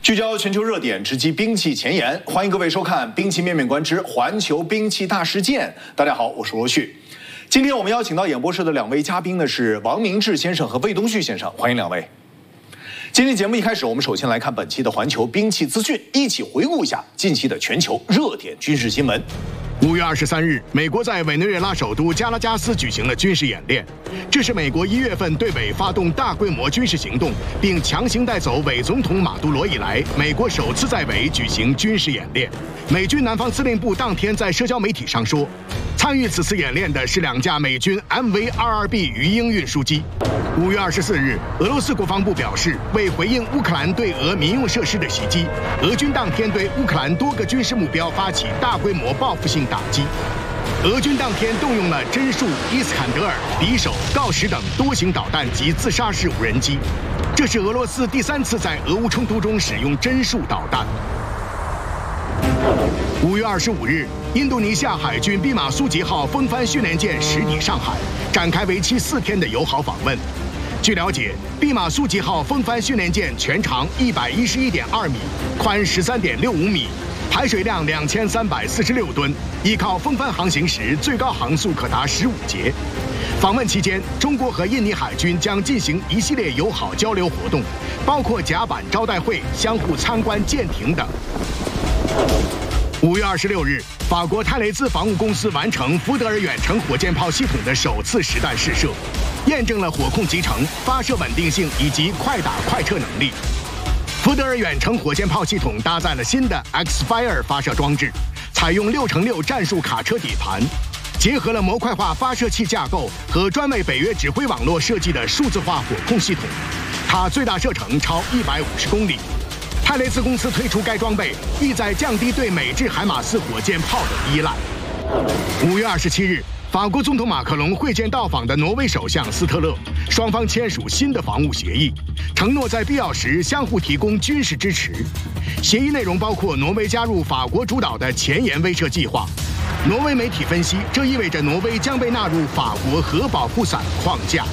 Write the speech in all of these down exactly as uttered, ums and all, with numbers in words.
聚焦全球热点，直击兵器前沿。欢迎各位收看《兵器面面观之环球兵器大事件》。大家好，我是罗旭。今天我们邀请到演播室的两位嘉宾呢是王明志先生和魏东旭先生，欢迎两位。今天节目一开始，我们首先来看本期的环球兵器资讯，一起回顾一下近期的全球热点军事新闻。 五月二十三日，美国在委内瑞拉首都加拉加斯举行了军事演练，这是美国一月份对委发动大规模军事行动，并强行带走委总统马杜罗以来，美国首次在委举行军事演练。美军南方司令部当天在社交媒体上说，参与此次演练的是两架美军 M V 二二 B 鱼鹰运输机。五月二十四日，俄罗斯国防部表示，为回应乌克兰对俄民用设施的袭击，俄军当天对乌克兰多个军事目标发起大规模报复性打击。俄军当天动用了真数、伊斯坎德尔、匕首、锆石等多型导弹及自杀式无人机，这是俄罗斯第三次在俄乌冲突中使用真数导弹。五月二十五日，印度尼西亚海军毕马苏吉号风帆训练舰驶抵上海，展开为期四天的友好访问。据了解，毕马苏吉号风帆训练舰全长一百一十一点二米，宽十三点六五米，排水量两千三百四十六吨，依靠风帆航行时，最高航速可达十五节。访问期间，中国和印尼海军将进行一系列友好交流活动，包括甲板招待会、相互参观舰艇等。五月二十六日，法国泰雷兹防务公司完成福德尔远程火箭炮系统的首次实弹试射，验证了火控集成、发射稳定性以及快打快撤能力。福德尔远程火箭炮系统搭载了新的 X-Fire 发射装置，采用六乘六战术卡车底盘，结合了模块化发射器架构和专为北约指挥网络设计的数字化火控系统，它最大射程超一百五十公里。泰雷兹公司推出该装备，意在降低对美制海马斯火箭炮的依赖。五月二十七日，法国总统马克龙会见到访的挪威首相斯特勒，双方签署新的防务协议，承诺在必要时相互提供军事支持。协议内容包括挪威加入法国主导的前沿威慑计划。挪威媒体分析，这意味着挪威将被纳入法国核保护伞框架。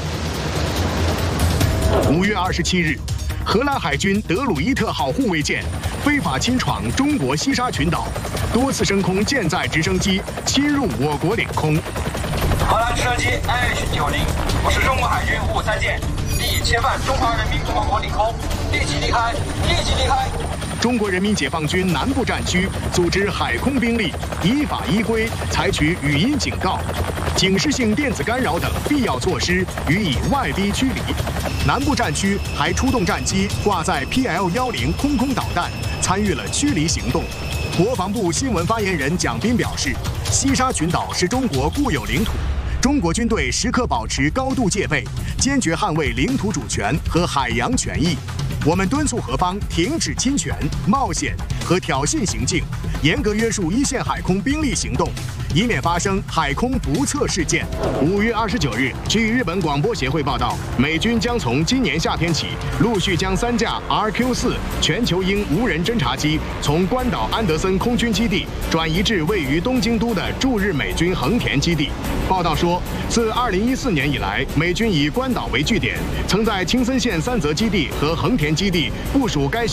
五月二十七日，荷兰海军德鲁伊特号护卫舰非法侵闯中国西沙群岛，多次升空舰载直升机侵入我国领空。 荷兰直升机 I H 九零，我是中国海军五五三舰，已侵犯中华人民共和国领空，立即离开，立即离开。 中国人民解放军南部战区组织海空兵力，依法依规采取语音警告、警示性电子干扰等必要措施，予以外逼驱离。南部战区还出动战机挂载 P L 一零空空导弹，参与了驱离行动。国防部新闻发言人蒋斌表示，西沙群岛是中国固有领土，中国军队时刻保持高度戒备，坚决捍卫领土主权和海洋权益。我们敦促何方停止侵权、冒险和挑衅行径，严格约束一线海空兵力行动，以免发生海空不测事件。五月二十九日，据日本广播协会报道，美军将从今年夏天起，陆续将三架 R Q 四全球鹰无人侦察机从关岛安德森空军基地转移至位于东京都的驻日美军横田基地。报道说，自二零一四年以来，美军以关岛为据点，曾在青森县三泽基地和横田基地部署该